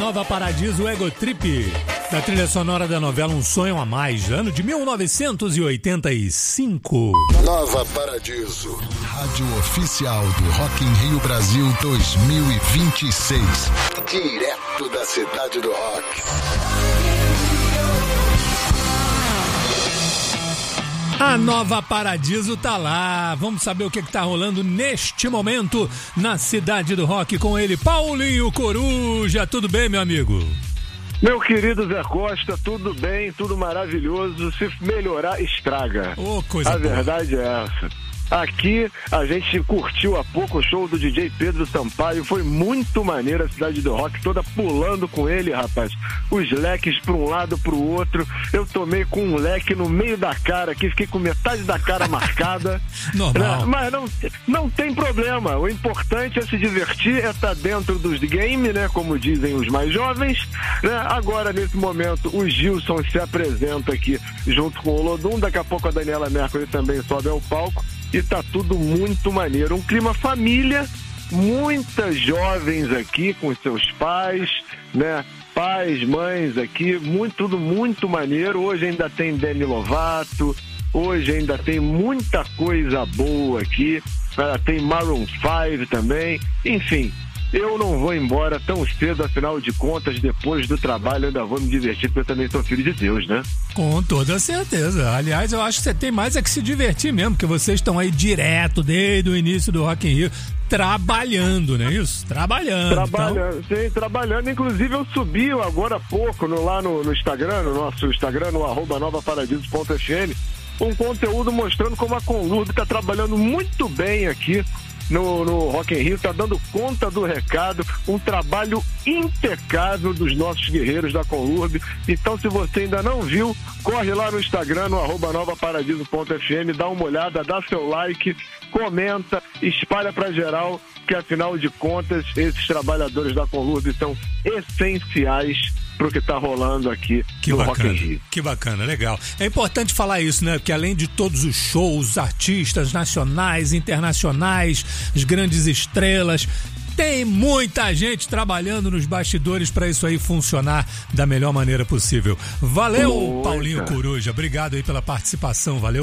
Nova Paradiso, Ego Trip, da trilha sonora da novela Um Sonho a Mais, ano de 1985. Nova Paradiso, rádio oficial do Rock in Rio Brasil 2026. Direto da cidade do rock. A Nova Paradiso tá lá. Vamos saber o que tá rolando neste momento na cidade do rock com ele, Paulinho Coruja. Tudo bem, meu amigo? Meu querido Zé Costa, tudo bem, tudo maravilhoso. Se melhorar, estraga. Coisa boa. A verdade é essa. Aqui a gente curtiu há pouco o show do DJ Pedro Sampaio, foi muito maneiro, a cidade do rock toda pulando com ele, rapaz. Os leques para um lado, para o outro. Eu tomei com um leque no meio da cara aqui, fiquei com metade da cara marcada. Normal. Mas não tem problema, o importante é se divertir, é estar dentro dos games, né, como dizem os mais jovens, né? Agora, nesse momento, o Gilson se apresenta aqui junto com o Lodum, daqui a pouco a Daniela Mercury também sobe ao palco. E tá tudo muito maneiro. Um clima família, muitas jovens aqui com seus pais, né? Pais, mães aqui, tudo muito maneiro. Hoje ainda tem Demi Lovato, hoje ainda tem muita coisa boa aqui. Tem Maroon 5 também, enfim. Eu não vou embora tão cedo, afinal de contas, depois do trabalho eu ainda vou me divertir, porque eu também sou filho de Deus, né? Com toda certeza. Aliás, eu acho que você tem mais é que se divertir mesmo, porque vocês estão aí direto, desde o início do Rock in Rio, trabalhando, não é isso? Trabalhando. Sim, trabalhando. Inclusive, eu subi agora há pouco lá no Instagram, no nosso Instagram, no @novaparadiso.fm, um conteúdo mostrando como a Conlurb está trabalhando muito bem aqui no Rock in Rio, tá dando conta do recado, um trabalho impecável dos nossos guerreiros da Conlurb. Então, se você ainda não viu, corre lá no Instagram, no @novaparadiso.fm, dá uma olhada, dá seu like, comenta, espalha pra geral, que afinal de contas, esses trabalhadores da Conlurb são essenciais pro que tá rolando aqui no Rock in Rio. Que bacana, legal. É importante falar isso, né? Porque além de todos os shows, artistas nacionais, internacionais, as grandes estrelas, tem muita gente trabalhando nos bastidores para isso aí funcionar da melhor maneira possível. Valeu, Paulinho Coruja. Obrigado aí pela participação. Valeu.